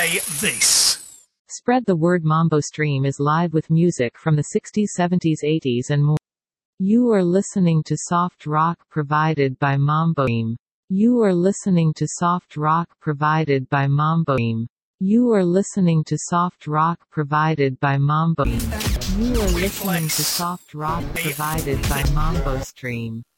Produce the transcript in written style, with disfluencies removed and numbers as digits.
say this. Spread the word. Mambo Stream is live with music from the 60s, 70s, 80s and more. You are listening to soft rock provided by Mambo Stream. You are listening to soft rock provided by Mambo Stream. You are listening to soft rock provided by Mambo Stream. You are listening to soft rock provided by Mambo Stream.